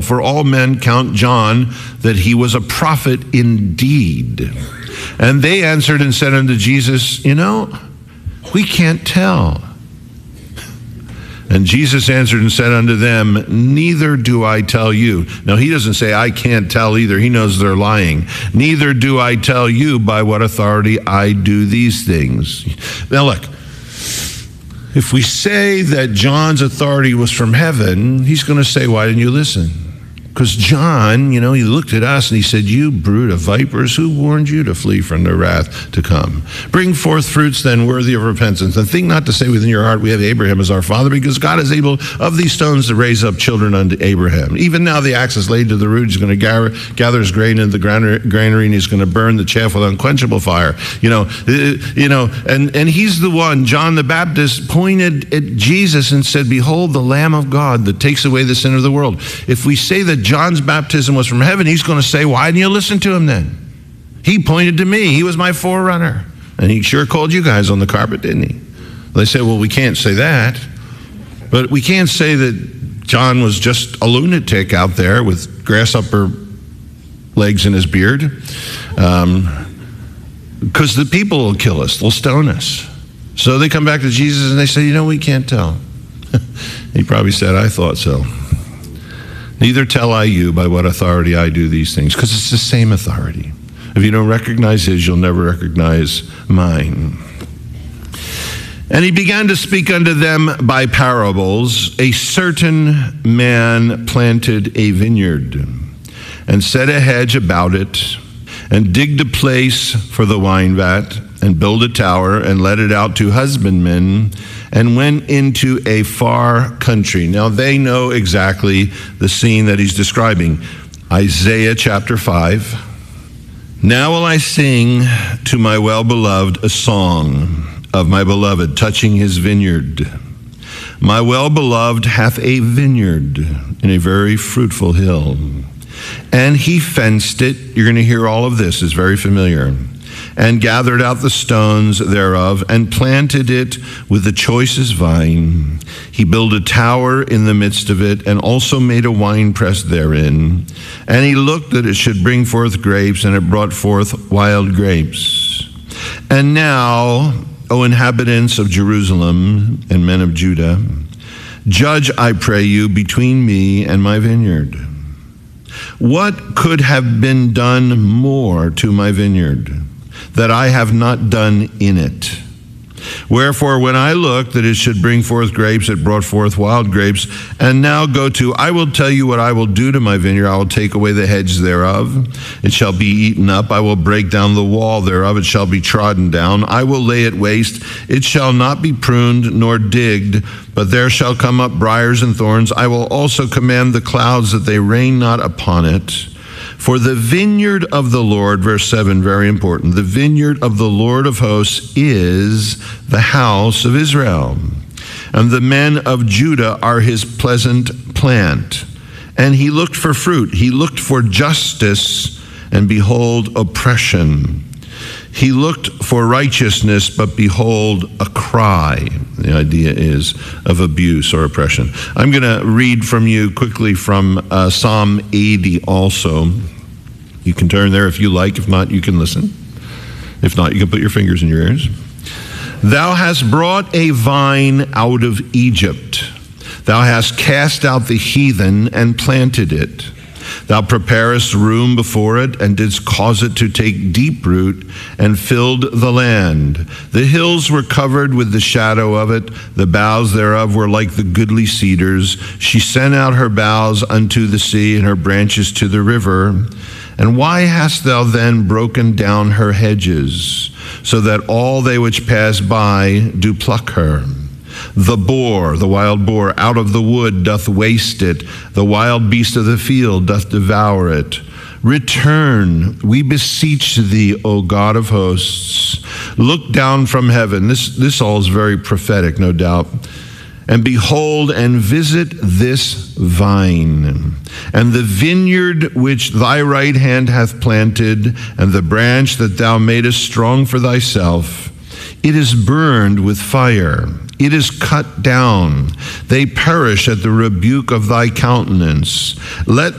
for all men count John that he was a prophet indeed. And they answered and said unto Jesus, we can't tell. And Jesus answered and said unto them, neither do I tell you. Now, he doesn't say, I can't tell either. He knows they're lying. Neither do I tell you by what authority I do these things. Now, look, if we say that John's authority was from heaven, he's going to say, why didn't you listen? Because John, he looked at us and he said, you brood of vipers, who warned you to flee from the wrath to come? Bring forth fruits then worthy of repentance, and think not to say within your heart, we have Abraham as our father, because God is able of these stones to raise up children unto Abraham. Even now the axe is laid to the root. He's going to gather his grain in the granary, and he's going to burn the chaff with unquenchable fire. And he's the one, John the Baptist, pointed at Jesus and said, behold the Lamb of God that takes away the sin of the world. If we say that John's baptism was from heaven, he's going to say, why didn't you listen to him then? He pointed to me. He was my forerunner. And he sure called you guys on the carpet, didn't he? They say, well, we can't say that. But we can't say that John was just a lunatic out there with grasshopper legs in his beard. Because the people will kill us. They'll stone us. So they come back to Jesus and they say, we can't tell. He probably said, I thought so. Neither tell I you by what authority I do these things, because it's the same authority. If you don't recognize his, you'll never recognize mine. And he began to speak unto them by parables. A certain man planted a vineyard, and set a hedge about it, and digged a place for the wine vat, and built a tower, and let it out to husbandmen, and went into a far country. Now they know exactly the scene that he's describing. Isaiah chapter 5. Now will I sing to my well-beloved a song of my beloved touching his vineyard. My well-beloved hath a vineyard in a very fruitful hill, and he fenced it. You're going to hear all of this, is very familiar. And gathered out the stones thereof, and planted it with the choicest vine. He built a tower in the midst of it, and also made a winepress therein. And he looked that it should bring forth grapes, and it brought forth wild grapes. And now, O inhabitants of Jerusalem and men of Judah, judge, I pray you, between me and my vineyard. What could have been done more to my vineyard, that I have not done in it? Wherefore, when I looked that it should bring forth grapes, it brought forth wild grapes. And now I will tell you what I will do to my vineyard. I will take away the hedge thereof. It shall be eaten up. I will break down the wall thereof. It shall be trodden down. I will lay it waste. It shall not be pruned nor digged, but there shall come up briars and thorns. I will also command the clouds that they rain not upon it. For the vineyard of the Lord, verse 7, very important, the vineyard of the Lord of hosts is the house of Israel, and the men of Judah are his pleasant plant. And he looked for fruit, he looked for justice, and behold, oppression. He looked for righteousness, but behold, a cry. The idea is of abuse or oppression. I'm going to read from you quickly from Psalm 80 also. You can turn there if you like. If not, you can listen. If not, you can put your fingers in your ears. Thou hast brought a vine out of Egypt. Thou hast cast out the heathen and planted it. Thou preparest room before it, and didst cause it to take deep root, and filled the land. The hills were covered with the shadow of it. The boughs thereof were like the goodly cedars. She sent out her boughs unto the sea, and her branches to the river. And why hast thou then broken down her hedges, so that all they which pass by do pluck her? The boar, the wild boar, out of the wood doth waste it. The wild beast of the field doth devour it. Return, we beseech thee, O God of hosts. Look down from heaven. This all is very prophetic, no doubt. And behold, and visit this vine, and the vineyard which thy right hand hath planted, and the branch that thou madest strong for thyself. It is burned with fire. It is cut down. They perish at the rebuke of thy countenance. Let